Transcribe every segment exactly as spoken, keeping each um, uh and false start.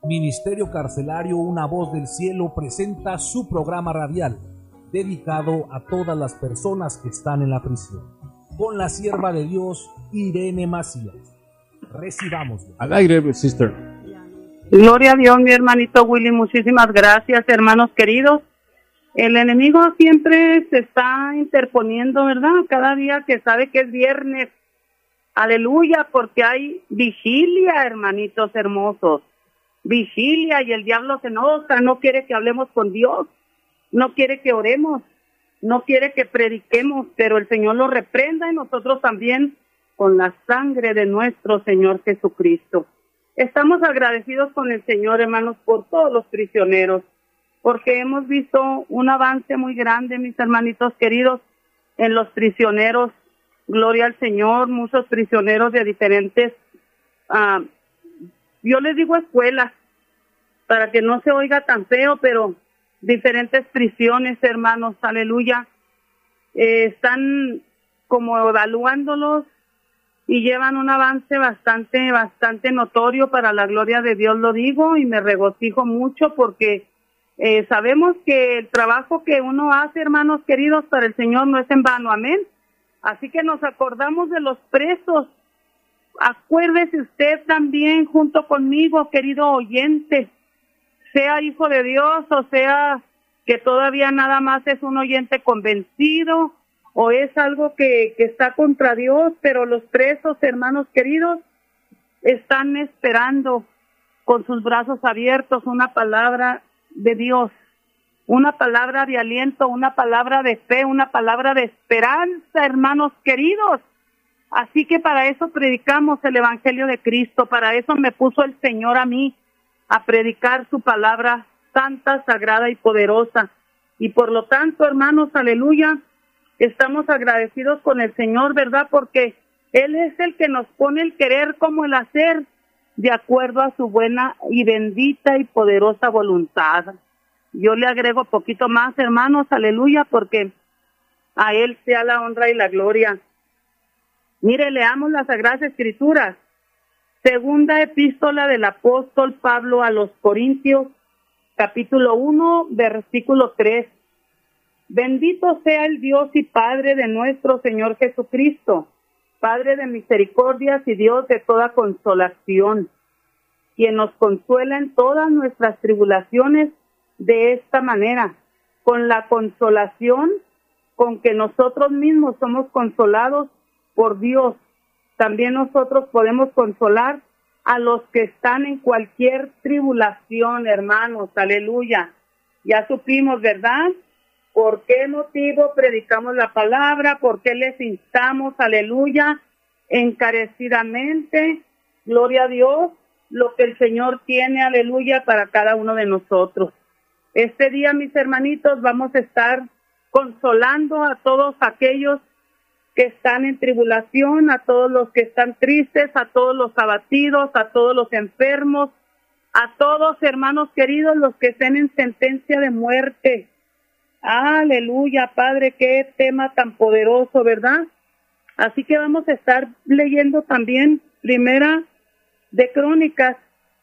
Ministerio Carcelario Una Voz del Cielo presenta su programa radial dedicado a todas las personas que están en la prisión, con la sierva de Dios Irene Macías. Recibamos al aire, sister. Gloria a Dios, mi hermanito Willy, muchísimas gracias, hermanos queridos. El enemigo siempre se está interponiendo, ¿verdad? Cada día que sabe que es viernes, aleluya, porque hay vigilia, hermanitos hermosos. Vigilia, y el diablo se enoja, no quiere que hablemos con Dios, no quiere que oremos, no quiere que prediquemos, pero el Señor lo reprenda y nosotros también con la sangre de nuestro Señor Jesucristo. Estamos agradecidos con el Señor, hermanos, por todos los prisioneros, porque hemos visto un avance muy grande, mis hermanitos queridos, en los prisioneros. Gloria al Señor, muchos prisioneros de diferentes uh, yo les digo escuelas, para que no se oiga tan feo, pero diferentes prisiones, hermanos, aleluya, eh, están como evaluándolos y llevan un avance bastante, bastante notorio para la gloria de Dios, lo digo, y me regocijo mucho porque eh, sabemos que el trabajo que uno hace, hermanos queridos, para el Señor no es en vano, amén. Así que nos acordamos de los presos. Acuérdese usted también junto conmigo, querido oyente, sea hijo de Dios o sea que todavía nada más es un oyente convencido o es algo que, que está contra Dios, pero los presos, hermanos queridos, están esperando con sus brazos abiertos una palabra de Dios, una palabra de aliento, una palabra de fe, una palabra de esperanza, hermanos queridos. Así que para eso predicamos el Evangelio de Cristo, para eso me puso el Señor a mí, a predicar su palabra santa, sagrada y poderosa. Y por lo tanto, hermanos, aleluya, estamos agradecidos con el Señor, ¿verdad? Porque Él es el que nos pone el querer como el hacer, de acuerdo a su buena y bendita y poderosa voluntad. Yo le agrego poquito más, hermanos, aleluya, porque a Él sea la honra y la gloria. Mire, leamos las Sagradas Escrituras. Segunda epístola del apóstol Pablo a los Corintios, capítulo uno, versículo tres. Bendito sea el Dios y Padre de nuestro Señor Jesucristo, Padre de misericordias y Dios de toda consolación, quien nos consuela en todas nuestras tribulaciones de esta manera, con la consolación con que nosotros mismos somos consolados por Dios. También nosotros podemos consolar a los que están en cualquier tribulación, hermanos, aleluya. Ya supimos, ¿verdad? ¿Por qué motivo predicamos la palabra? ¿Por qué les instamos, aleluya, encarecidamente? Gloria a Dios, lo que el Señor tiene, aleluya, para cada uno de nosotros. Este día, mis hermanitos, vamos a estar consolando a todos aquellos que están en tribulación, a todos los que están tristes, a todos los abatidos, a todos los enfermos, a todos, hermanos queridos, los que estén en sentencia de muerte. Aleluya, Padre, qué tema tan poderoso, ¿verdad? Así que vamos a estar leyendo también Primera de Crónicas.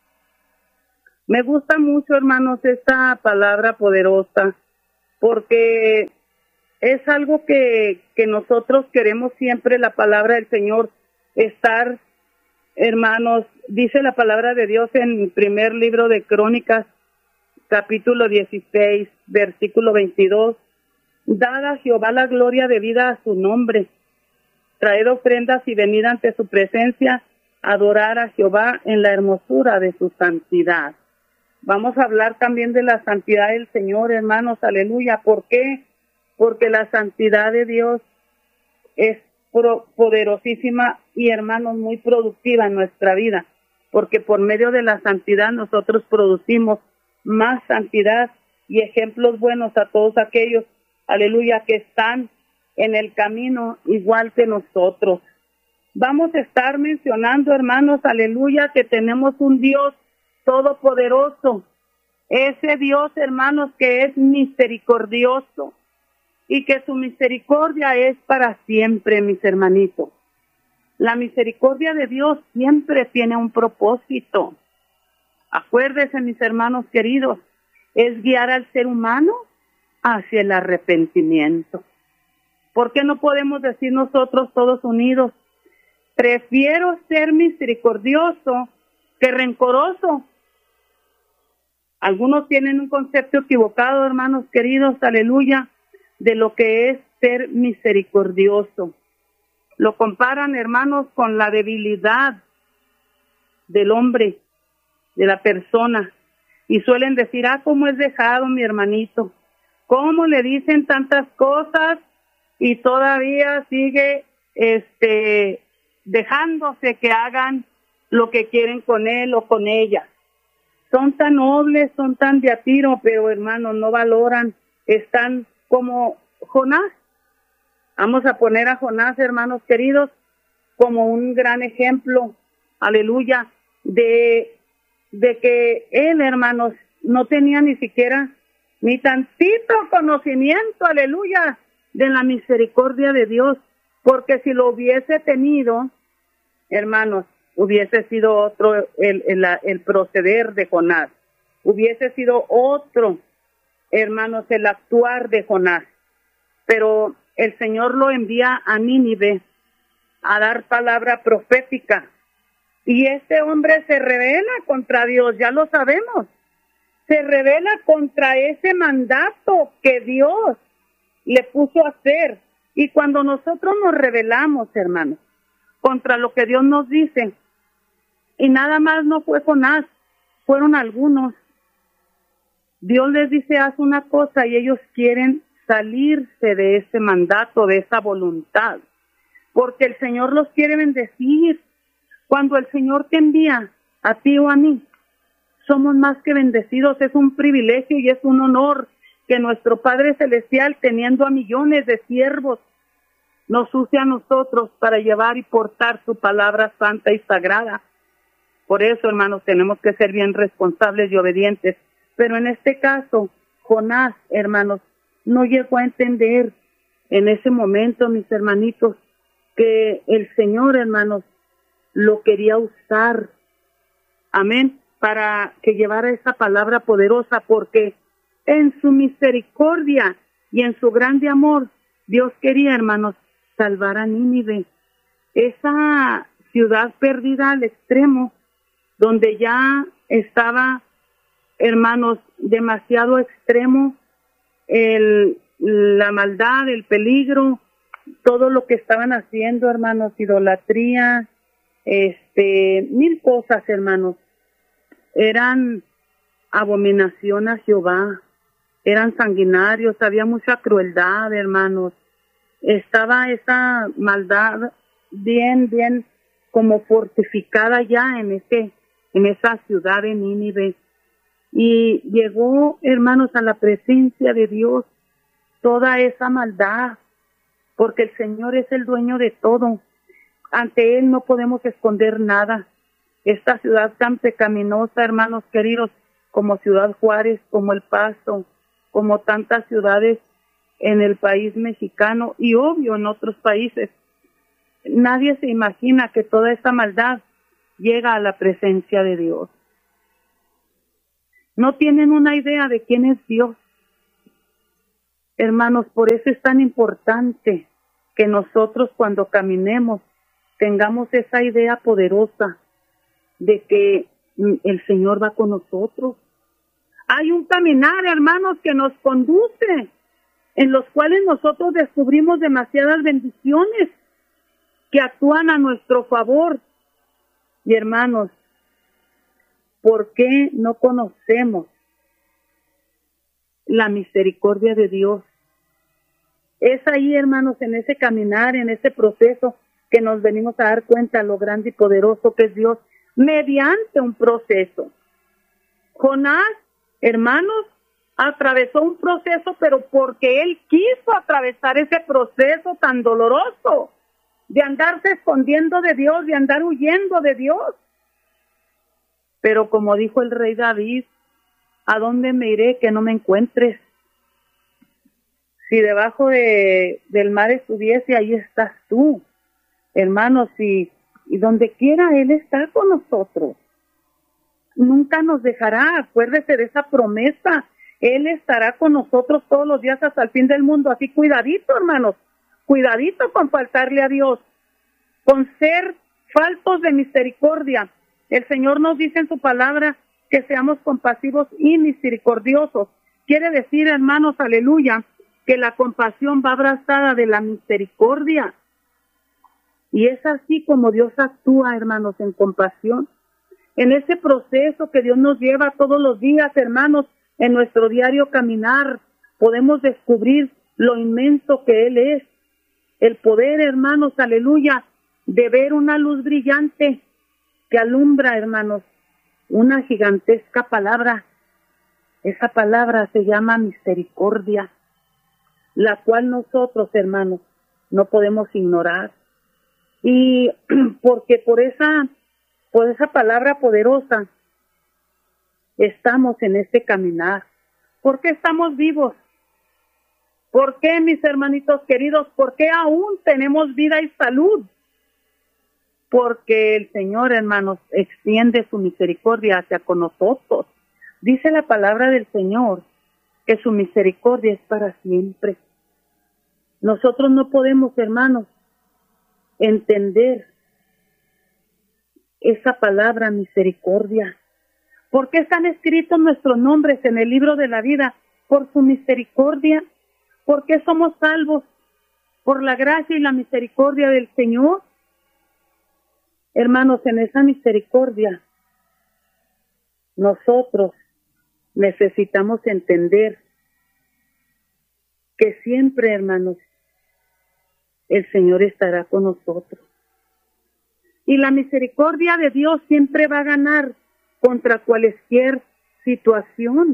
Me gusta mucho, hermanos, esta palabra poderosa, porque es algo que, que nosotros queremos siempre, la palabra del Señor, estar, hermanos, dice la palabra de Dios en el primer libro de Crónicas, capítulo dieciséis, versículo veintidós. Dad a Jehová la gloria debida a su nombre. Traed ofrendas y venid ante su presencia, adorar a Jehová en la hermosura de su santidad. Vamos a hablar también de la santidad del Señor, hermanos, aleluya. ¿Por qué? Porque la santidad de Dios es pro- poderosísima y, hermanos, muy productiva en nuestra vida, porque por medio de la santidad nosotros producimos más santidad y ejemplos buenos a todos aquellos, aleluya, que están en el camino igual que nosotros. Vamos a estar mencionando, hermanos, aleluya, que tenemos un Dios todopoderoso, ese Dios, hermanos, que es misericordioso, y que su misericordia es para siempre, mis hermanitos. La misericordia de Dios siempre tiene un propósito. Acuérdense, mis hermanos queridos, es guiar al ser humano hacia el arrepentimiento. ¿Por qué no podemos decir nosotros todos unidos? Prefiero ser misericordioso que rencoroso. Algunos tienen un concepto equivocado, hermanos queridos, aleluya, de lo que es ser misericordioso. Lo comparan, hermanos, con la debilidad del hombre, de la persona. Y suelen decir, ah, cómo es dejado mi hermanito. Cómo le dicen tantas cosas y todavía sigue este dejándose que hagan lo que quieren con él o con ella. Son tan nobles, son tan de a tiro, pero hermanos, no valoran, están como Jonás. Vamos a poner a Jonás, hermanos queridos, como un gran ejemplo, aleluya, de, de que él, hermanos, no tenía ni siquiera ni tantito conocimiento, aleluya, de la misericordia de Dios, porque si lo hubiese tenido, hermanos, hubiese sido otro el, el, el proceder de Jonás, hubiese sido otro, hermanos, el actuar de Jonás. Pero el Señor lo envía a Nínive a dar palabra profética. Y este hombre se rebela contra Dios, ya lo sabemos. Se rebela contra ese mandato que Dios le puso a hacer. Y cuando nosotros nos rebelamos, hermanos, contra lo que Dios nos dice, y nada más no fue Jonás, fueron algunos. Dios les dice, haz una cosa, y ellos quieren salirse de ese mandato, de esa voluntad, porque el Señor los quiere bendecir. Cuando el Señor te envía a ti o a mí, somos más que bendecidos. Es un privilegio y es un honor que nuestro Padre Celestial, teniendo a millones de siervos, nos use a nosotros para llevar y portar su palabra santa y sagrada. Por eso, hermanos, tenemos que ser bien responsables y obedientes. Pero en este caso, Jonás, hermanos, no llegó a entender en ese momento, mis hermanitos, que el Señor, hermanos, lo quería usar, amén, para que llevara esa palabra poderosa, porque en su misericordia y en su grande amor, Dios quería, hermanos, salvar a Nínive, esa ciudad perdida al extremo, donde ya estaba, hermanos, demasiado extremo el, la maldad, el peligro, todo lo que estaban haciendo, hermanos, idolatría, este, mil cosas, hermanos, eran abominación a Jehová, eran sanguinarios, había mucha crueldad, hermanos, estaba esa maldad bien, bien como fortificada ya en ese, en esa ciudad de Nínive. Y llegó, hermanos, a la presencia de Dios toda esa maldad, porque el Señor es el dueño de todo. Ante Él no podemos esconder nada. Esta ciudad tan pecaminosa, hermanos queridos, como Ciudad Juárez, como El Paso, como tantas ciudades en el país mexicano y obvio en otros países, nadie se imagina que toda esa maldad llega a la presencia de Dios. No tienen una idea de quién es Dios. Hermanos, por eso es tan importante que nosotros cuando caminemos tengamos esa idea poderosa de que el Señor va con nosotros. Hay un caminar, hermanos, que nos conduce, en los cuales nosotros descubrimos demasiadas bendiciones que actúan a nuestro favor. Y hermanos, ¿por qué no conocemos la misericordia de Dios? Es ahí, hermanos, en ese caminar, en ese proceso, que nos venimos a dar cuenta lo grande y poderoso que es Dios, mediante un proceso. Jonás, hermanos, atravesó un proceso, pero porque él quiso atravesar ese proceso tan doloroso, de andarse escondiendo de Dios, de andar huyendo de Dios. Pero como dijo el rey David, ¿a dónde me iré que no me encuentres? Si debajo de, del mar estuviese, ahí estás tú. Hermanos, y, y donde quiera Él está con nosotros. nunca nos dejará. Acuérdese de esa promesa. Él estará con nosotros todos los días hasta el fin del mundo. Así cuidadito, hermanos, cuidadito con faltarle a Dios, con ser faltos de misericordia. El Señor nos dice en su palabra que seamos compasivos y misericordiosos. Quiere decir, hermanos, aleluya, que la compasión va abrazada de la misericordia. Y es así como Dios actúa, hermanos, en compasión. En ese proceso que Dios nos lleva todos los días, hermanos, en nuestro diario caminar, podemos descubrir lo inmenso que Él es. El poder, hermanos, aleluya, de ver una luz brillante que alumbra, hermanos, una gigantesca palabra. Esa palabra se llama misericordia, la cual nosotros, hermanos, no podemos ignorar. Y porque por esa, por esa palabra poderosa estamos en este caminar. ¿Por qué estamos vivos? ¿Por qué, mis hermanitos queridos? ¿Por qué aún tenemos vida y salud? Porque el Señor, hermanos, extiende su misericordia hacia con nosotros. Dice la palabra del Señor que su misericordia es para siempre. Nosotros no podemos, hermanos, entender esa palabra misericordia. ¿Por qué están escritos nuestros nombres en el libro de la vida? Por su misericordia. ¿Por qué somos salvos? Por la gracia y la misericordia del Señor. Hermanos, en esa misericordia, nosotros necesitamos entender que siempre, hermanos, el Señor estará con nosotros. Y la misericordia de Dios siempre va a ganar contra cualquier situación.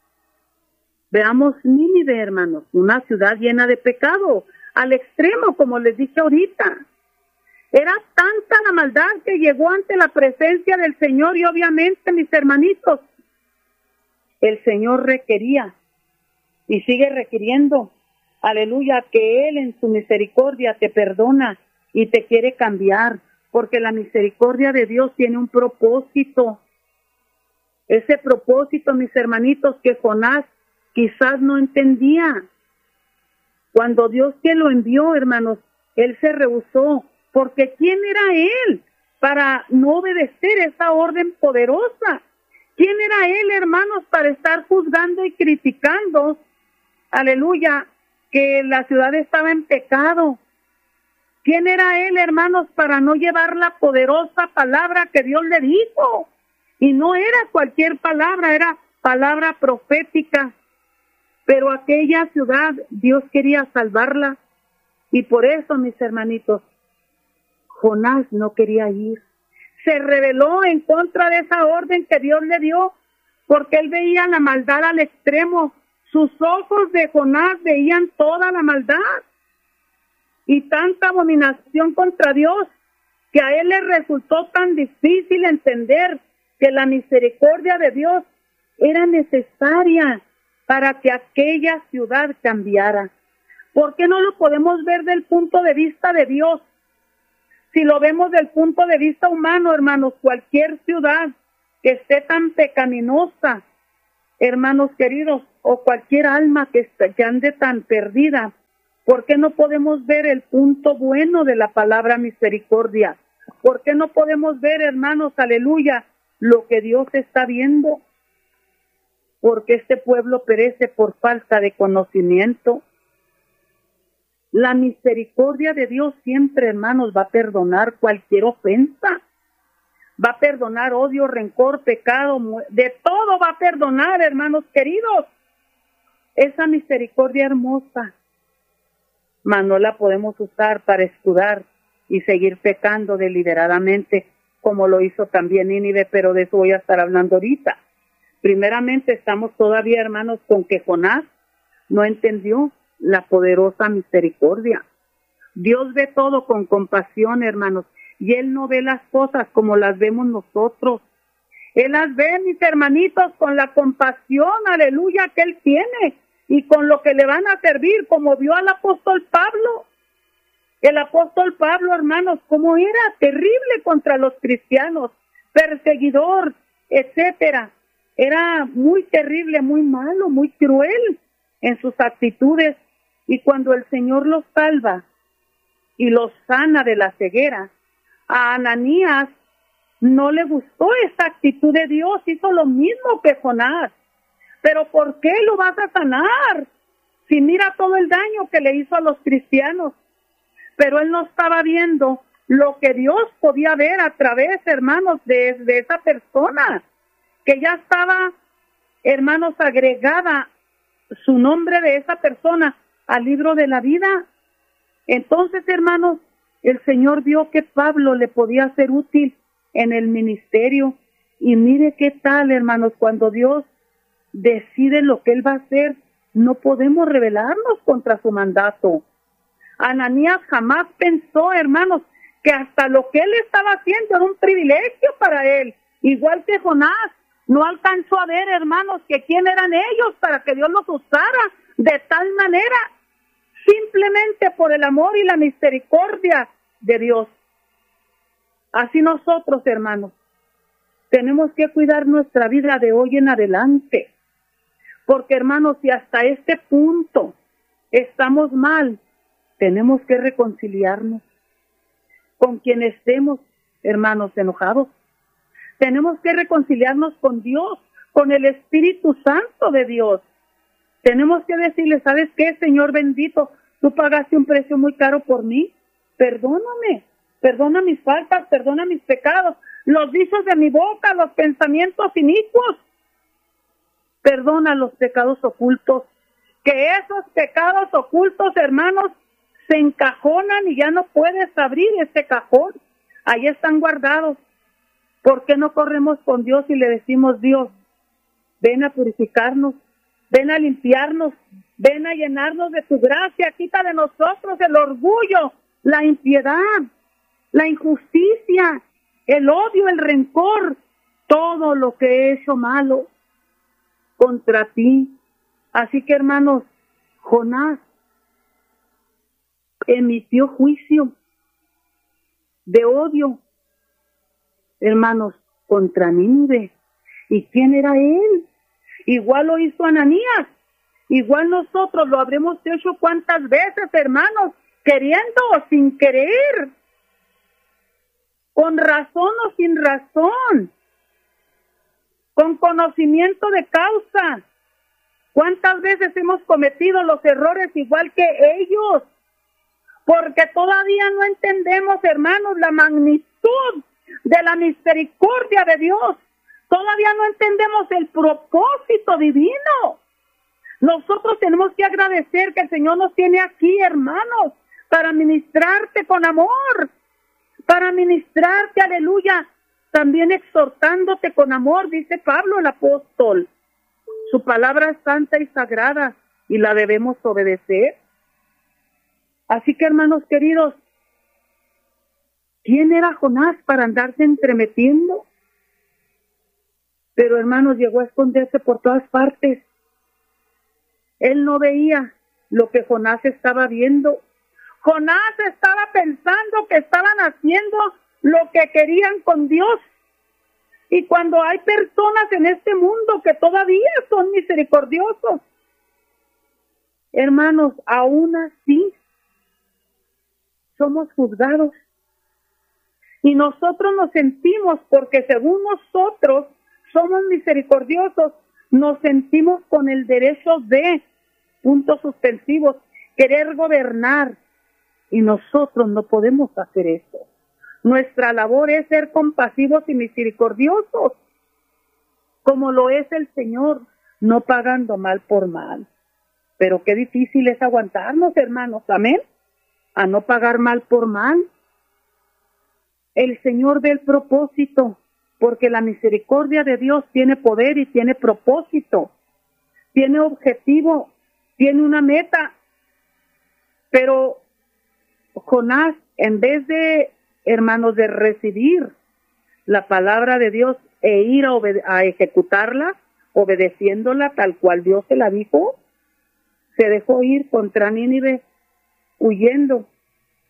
Veamos Nínive, hermanos, una ciudad llena de pecado, al extremo, como les dije ahorita. Era tanta la maldad que llegó ante la presencia del Señor y obviamente, mis hermanitos, el Señor requería y sigue requiriendo, aleluya, que Él en su misericordia te perdona y te quiere cambiar, porque la misericordia de Dios tiene un propósito. Ese propósito, mis hermanitos, que Jonás quizás no entendía. Cuando Dios que lo envió, hermanos, él se rehusó, porque ¿quién era él para no obedecer esa orden poderosa? ¿Quién era él, hermanos, para estar juzgando y criticando, aleluya, que la ciudad estaba en pecado? ¿Quién era él, hermanos, para no llevar la poderosa palabra que Dios le dijo? Y no era cualquier palabra, era palabra profética. Pero aquella ciudad, Dios quería salvarla. Y por eso, mis hermanitos, Jonás no quería ir. Se rebeló en contra de esa orden que Dios le dio, porque él veía la maldad al extremo. Sus ojos de Jonás veían toda la maldad y tanta abominación contra Dios, que a él le resultó tan difícil entender que la misericordia de Dios era necesaria para que aquella ciudad cambiara. ¿Por qué no lo podemos ver del punto de vista de Dios? Si lo vemos del punto de vista humano, hermanos, cualquier ciudad que esté tan pecaminosa, hermanos queridos, o cualquier alma que, esté, que ande tan perdida, ¿por qué no podemos ver el punto bueno de la palabra misericordia? ¿Por qué no podemos ver, hermanos, aleluya, lo que Dios está viendo? Porque este pueblo perece por falta de conocimiento. La misericordia de Dios siempre, hermanos, va a perdonar cualquier ofensa. Va a perdonar odio, rencor, pecado, de todo va a perdonar, hermanos queridos. Esa misericordia hermosa, mas no la podemos usar para escudar y seguir pecando deliberadamente, como lo hizo también Nínive, pero de eso voy a estar hablando ahorita. Primeramente estamos todavía, hermanos, con que Jonás no entendió la poderosa misericordia. Dios ve todo con compasión, hermanos, y Él no ve las cosas como las vemos nosotros. Él las ve, mis hermanitos, con la compasión, aleluya, que Él tiene y con lo que le van a servir, como vio al apóstol Pablo. El apóstol Pablo, hermanos, como era terrible contra los cristianos, perseguidor, etcétera. Era muy terrible, muy malo, muy cruel en sus actitudes. Y cuando el Señor los salva y los sana de la ceguera, a Ananías no le gustó esa actitud de Dios, hizo lo mismo que Jonás. Pero ¿por qué lo vas a sanar? Si mira todo el daño que le hizo a los cristianos. Pero él no estaba viendo lo que Dios podía ver a través, hermanos, de, de esa persona, que ya estaba, hermanos, agregada su nombre de esa persona al libro de la vida. Entonces, hermanos, el Señor vio que Pablo le podía ser útil en el ministerio. Y mire qué tal, hermanos, cuando Dios decide lo que Él va a hacer, no podemos rebelarnos contra su mandato. Ananías jamás pensó, hermanos, que hasta lo que él estaba haciendo era un privilegio para él. Igual que Jonás, no alcanzó a ver, hermanos, que quién eran ellos para que Dios los usara de tal manera, simplemente por el amor y la misericordia de Dios. Así nosotros, hermanos, tenemos que cuidar nuestra vida de hoy en adelante. Porque, hermanos, si hasta este punto estamos mal, tenemos que reconciliarnos con quien estemos, hermanos, enojados. Tenemos que reconciliarnos con Dios, con el Espíritu Santo de Dios. Tenemos que decirle, ¿sabes qué, Señor bendito? Tú pagaste un precio muy caro por mí. Perdóname, perdona mis faltas, perdona mis pecados, los vicios de mi boca, los pensamientos inicuos. Perdona los pecados ocultos. Que esos pecados ocultos, hermanos, se encajonan y ya no puedes abrir ese cajón. Ahí están guardados. ¿Por qué no corremos con Dios y le decimos, Dios, ven a purificarnos, ven a limpiarnos, ven a llenarnos de tu gracia, quita de nosotros el orgullo, la impiedad, la injusticia, el odio, el rencor, todo lo que he hecho malo contra ti? Así que, hermanos, Jonás emitió juicio de odio, hermanos, contra Nínive. ¿Y quién era él? Igual lo hizo Ananías. Igual nosotros lo habremos hecho cuántas veces, hermanos, queriendo o sin querer, con razón o sin razón, con conocimiento de causa. ¿Cuántas veces hemos cometido los errores igual que ellos? Porque todavía no entendemos, hermanos, la magnitud de la misericordia de Dios. Todavía no entendemos el propósito divino. Nosotros tenemos que agradecer que el Señor nos tiene aquí, hermanos, para ministrarte con amor, para ministrarte, aleluya, también exhortándote con amor, dice Pablo el apóstol. Su palabra es santa y sagrada y la debemos obedecer. Así que, hermanos queridos, ¿quién era Jonás para andarse entremetiendo? Pero, hermanos, llegó a esconderse por todas partes. Él no veía lo que Jonás estaba viendo. Jonás estaba pensando que estaban haciendo lo que querían con Dios. Y cuando hay personas en este mundo que todavía son misericordiosos, hermanos, aún así somos juzgados. Y nosotros nos sentimos, porque según nosotros somos misericordiosos, nos sentimos con el derecho de, puntos suspensivos, querer gobernar. Y nosotros no podemos hacer eso. Nuestra labor es ser compasivos y misericordiosos, como lo es el Señor, no pagando mal por mal. Pero qué difícil es aguantarnos, hermanos, amén, a no pagar mal por mal. El Señor ve el propósito, porque la misericordia de Dios tiene poder y tiene propósito, tiene objetivo, tiene una meta. Pero Jonás, en vez de, hermanos, de recibir la palabra de Dios e ir a, obede- a ejecutarla, obedeciéndola tal cual Dios se la dijo, se dejó ir contra Nínive, huyendo,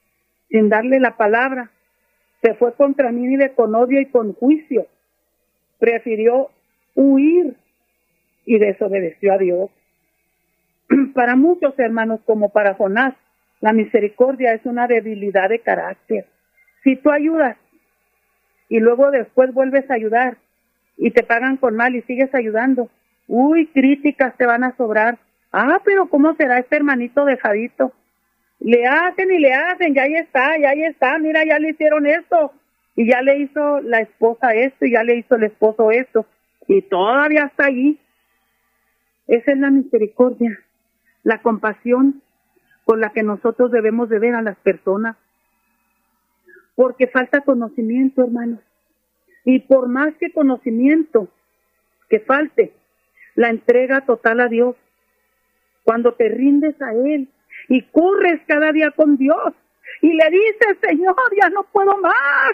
sin darle la palabra. Se fue contra Nínive con odio y con juicio. prefirió huir y desobedeció a Dios. Para muchos hermanos, como para Jonás, la misericordia es una debilidad de carácter. Si tú ayudas y luego después vuelves a ayudar y te pagan con mal y sigues ayudando, uy, críticas te van a sobrar. Ah, pero ¿cómo será este hermanito dejadito? Le hacen y le hacen, ya ahí está, ya ahí está, mira, ya le hicieron esto, y ya le hizo la esposa esto, y ya le hizo el esposo esto, y todavía está allí. Esa es la misericordia, la compasión con la que nosotros debemos de ver a las personas, porque falta conocimiento, hermanos, y por más que conocimiento que falte, la entrega total a Dios, cuando te rindes a Él, y corres cada día con Dios, y le dices, Señor, ya no puedo más,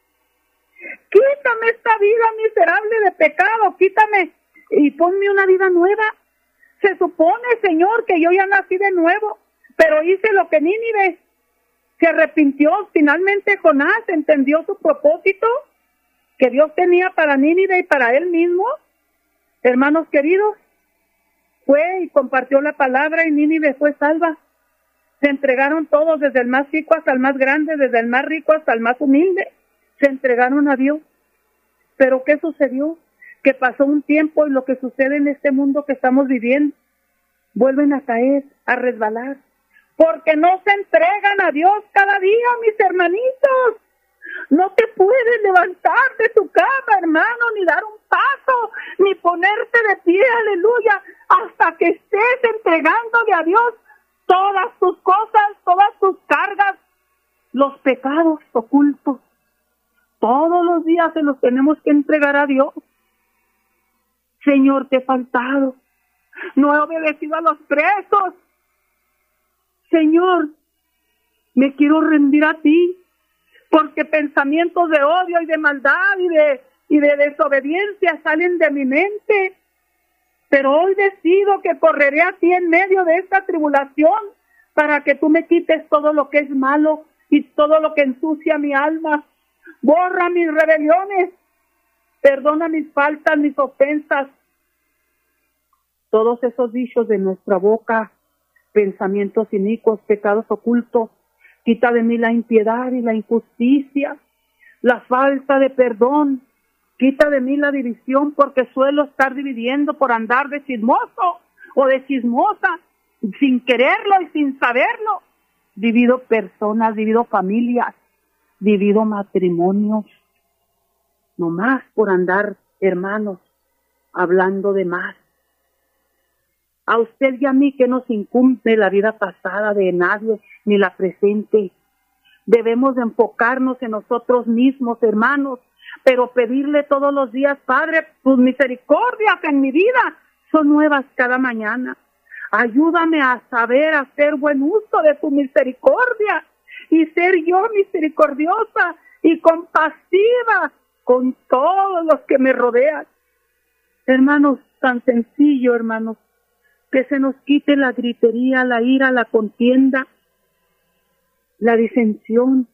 quítame esta vida miserable de pecado, quítame, y ponme una vida nueva. Se supone, Señor, que yo ya nací de nuevo, pero hice lo que Nínive, se arrepintió. Finalmente Jonás entendió su propósito que Dios tenía para Nínive y para él mismo. Hermanos queridos, fue y compartió la palabra y Nínive fue salva. Se entregaron todos, desde el más chico hasta el más grande, desde el más rico hasta el más humilde. Se entregaron a Dios. Pero ¿qué sucedió? Que pasó un tiempo y lo que sucede en este mundo que estamos viviendo, vuelven a caer, a resbalar, porque no se entregan a Dios cada día, mis hermanitos. No te puedes levantar de tu cama, hermano, ni dar un paso, ni ponerte de pie, aleluya, hasta que estés entregándole a Dios todas tus cosas, todas tus cargas, los pecados ocultos. Todos los días se los tenemos que entregar a Dios. Señor, te he faltado. No he obedecido a los presos. Señor, me quiero rendir a ti, porque pensamientos de odio y de maldad y de, y de desobediencia salen de mi mente. Pero hoy decido que correré a ti en medio de esta tribulación para que tú me quites todo lo que es malo y todo lo que ensucia mi alma. Borra mis rebeliones, perdona mis faltas, mis ofensas. Todos esos dichos de nuestra boca, pensamientos inicuos, pecados ocultos, quita de mí la impiedad y la injusticia, la falta de perdón, quita de mí la división, porque suelo estar dividiendo por andar de chismoso o de chismosa, sin quererlo y sin saberlo. Divido personas, divido familias, divido matrimonios, nomás por andar, hermanos, hablando de más. A usted y a mí que nos incumbe la vida pasada de nadie, ni la presente. Debemos de enfocarnos en nosotros mismos, hermanos, pero pedirle todos los días, Padre, tus misericordias en mi vida son nuevas cada mañana. Ayúdame a saber hacer buen uso de tu misericordia y ser yo misericordiosa y compasiva con todos los que me rodean. Hermanos, tan sencillo, hermanos, que se nos quite la gritería, la ira, la contienda, la disensión.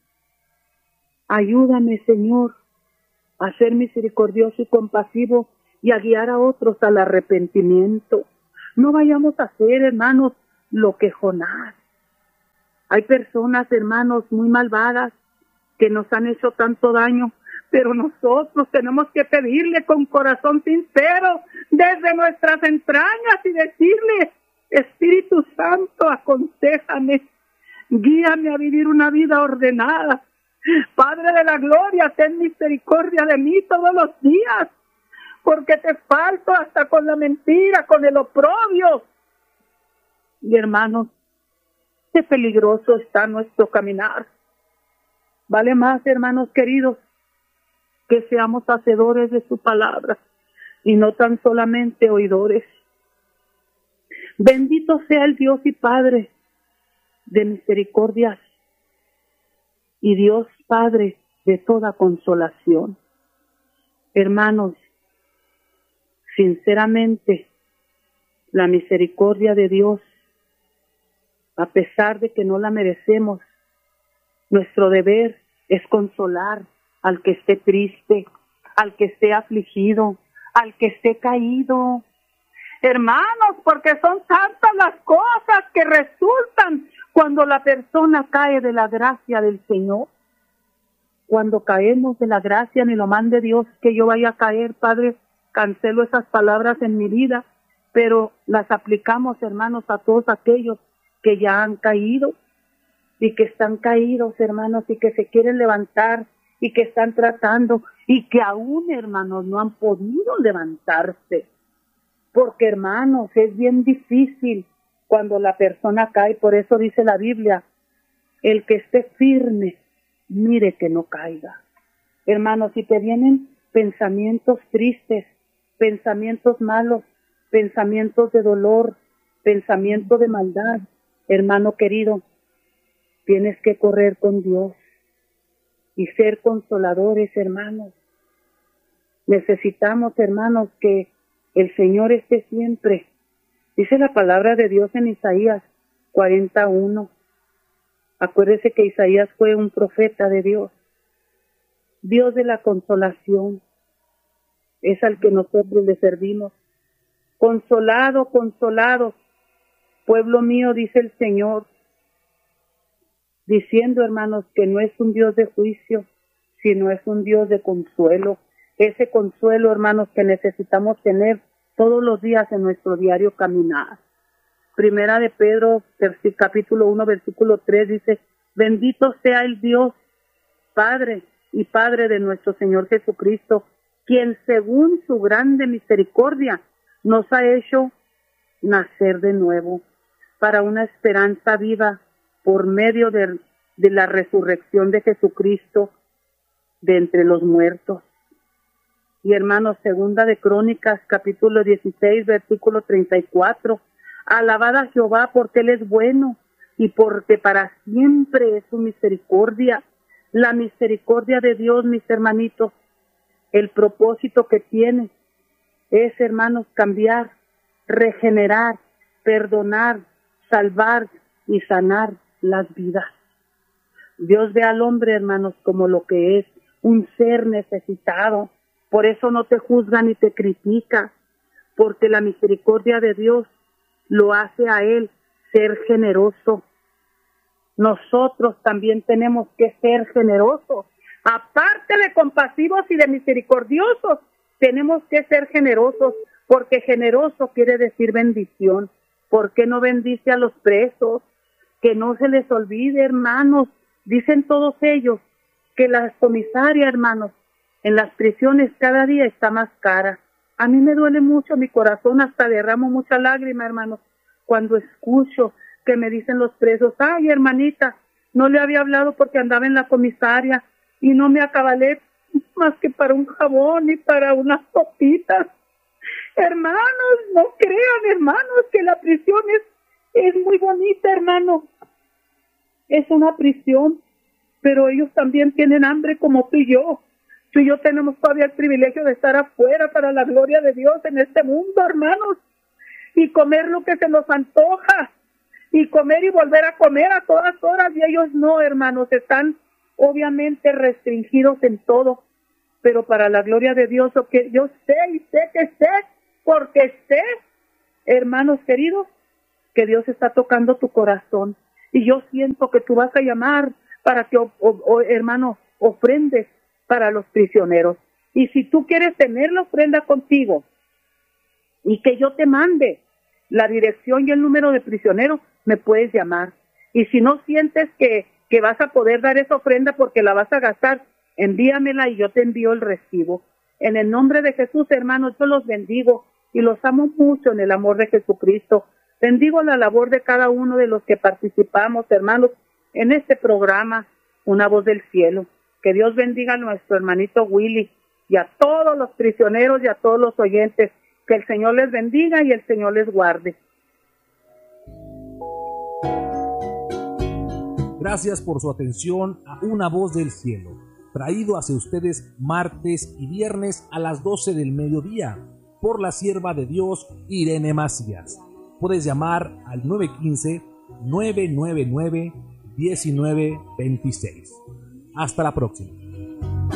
Ayúdame, Señor, a ser misericordioso y compasivo y a guiar a otros al arrepentimiento. No vayamos a hacer, hermanos, lo que Jonás. Hay personas, hermanos, muy malvadas que nos han hecho tanto daño, pero nosotros tenemos que pedirle con corazón sincero desde nuestras entrañas y decirle, Espíritu Santo, aconséjame, guíame a vivir una vida ordenada. Padre de la gloria, ten misericordia de mí todos los días, porque te falto hasta con la mentira, con el oprobio. Y hermanos, qué peligroso está nuestro caminar. Vale más, hermanos queridos, que seamos hacedores de su palabra y no tan solamente oidores. Bendito sea el Dios y Padre de misericordias y Dios Padre de toda consolación. Hermanos, sinceramente, la misericordia de Dios, a pesar de que no la merecemos, nuestro deber es consolar al que esté triste, al que esté afligido, al que esté caído. Hermanos, porque son tantas las cosas que resultan cuando la persona cae de la gracia del Señor. Cuando caemos de la gracia, ni lo mande Dios que yo vaya a caer, Padre, cancelo esas palabras en mi vida, pero las aplicamos, hermanos, a todos aquellos que ya han caído y que están caídos, hermanos, y que se quieren levantar y que están tratando y que aún, hermanos, no han podido levantarse. Porque, hermanos, es bien difícil cuando la persona cae. Por eso dice la Biblia, el que esté firme, mire que no caiga. Hermanos, si te vienen pensamientos tristes, pensamientos malos, pensamientos de dolor, pensamientos de maldad, hermano querido, tienes que correr con Dios y ser consoladores, hermanos. Necesitamos, hermanos, que el Señor esté siempre. Dice la palabra de Dios en Isaías cuarenta y uno. Acuérdese que Isaías fue un profeta de Dios. Dios de la consolación es al que nosotros le servimos. Consolado, consolado, pueblo mío, dice el Señor, diciendo, hermanos, que no es un Dios de juicio, sino es un Dios de consuelo. Ese consuelo, hermanos, que necesitamos tener todos los días en nuestro diario caminar. Primera de Pedro, capítulo uno, versículo tres, dice, bendito sea el Dios, Padre y Padre de nuestro Señor Jesucristo, quien según su grande misericordia nos ha hecho nacer de nuevo para una esperanza viva por medio de, de la resurrección de Jesucristo de entre los muertos. Y hermanos, segunda de Crónicas, capítulo dieciséis, versículo treinta y cuatro, alabad a Jehová porque Él es bueno y porque para siempre es su misericordia. La misericordia de Dios, mis hermanitos, el propósito que tiene es, hermanos, cambiar, regenerar, perdonar, salvar y sanar las vidas. Dios ve al hombre, hermanos, como lo que es, un ser necesitado. Por eso no te juzga ni te critica, porque la misericordia de Dios lo hace a Él ser generoso. Nosotros también tenemos que ser generosos. Aparte de compasivos y de misericordiosos, tenemos que ser generosos, porque generoso quiere decir bendición. ¿Por qué no bendice a los presos? Que no se les olvide, hermanos. Dicen todos ellos que la comisaria, hermanos, en las prisiones cada día está más cara. A mí me duele mucho mi corazón, hasta derramo mucha lágrima, hermanos, cuando escucho que me dicen los presos, ay, hermanita, no le había hablado porque andaba en la comisaria y no me acabalé más que para un jabón y para unas sopitas. Hermanos, no crean, hermanos, que la prisión es, es muy bonita, hermano. Es una prisión, pero ellos también tienen hambre como tú y yo. Tú y yo tenemos todavía el privilegio de estar afuera para la gloria de Dios en este mundo, hermanos, y comer lo que se nos antoja, y comer y volver a comer a todas horas, y ellos no, hermanos, están obviamente restringidos en todo, pero para la gloria de Dios, lo que yo sé y sé que sé, porque sé, hermanos queridos, que Dios está tocando tu corazón, y yo siento que tú vas a llamar para que, o, o, hermano, ofrendes para los prisioneros. Y si tú quieres tener la ofrenda contigo y que yo te mande la dirección y el número de prisioneros, me puedes llamar. Y si no sientes que, que vas a poder dar esa ofrenda porque la vas a gastar, envíamela y yo te envío el recibo. En el nombre de Jesús, hermanos, yo los bendigo y los amo mucho en el amor de Jesucristo. Bendigo la labor de cada uno de los que participamos, hermanos, en este programa, Una Voz del Cielo. Que Dios bendiga a nuestro hermanito Willy y a todos los prisioneros y a todos los oyentes. Que el Señor les bendiga y el Señor les guarde. Gracias por su atención a Una Voz del Cielo, traído hacia ustedes martes y viernes a las doce del mediodía por la sierva de Dios Irene Macías. Puedes llamar al nueve uno cinco, nueve nueve nueve, uno nueve dos seis. Hasta la próxima.